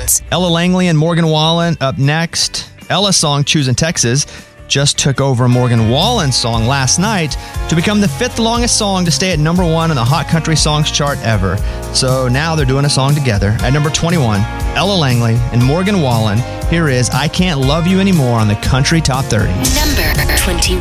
tunes. Ella Langley and Morgan Wallen up next. Ella's song, Choosing Texas, just took over Morgan Wallen's song last night to become the 5th longest song to stay at number 1 on the Hot Country Songs chart ever. So now they're doing a song together. At number 21, Ella Langley and Morgan Wallen. Here is I Can't Love You Anymore on the Country Top 30. Number 21.